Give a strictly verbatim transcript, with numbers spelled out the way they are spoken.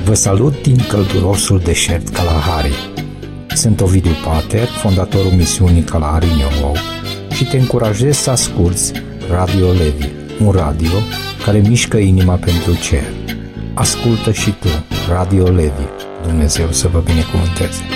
Vă salut din căldurosul deșert Kalahari. Sunt Ovidiu Pater, fondatorul misiunii Kalahari in Your Wow, și te încurajez să asculți Radio Levi, un radio care mișcă inima pentru cer. Ascultă și tu Radio Levi. Dumnezeu să vă binecuvânteze.